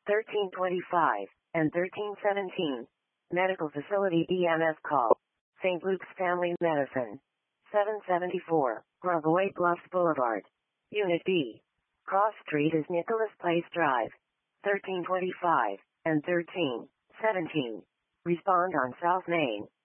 1325, and 1317. Medical Facility EMS call. St. Luke's Family Medicine. 774, Gravois Bluffs Boulevard. Unit B. Cross Street is Nicholas Place Drive. 1325, and 1317. Respond on South Main.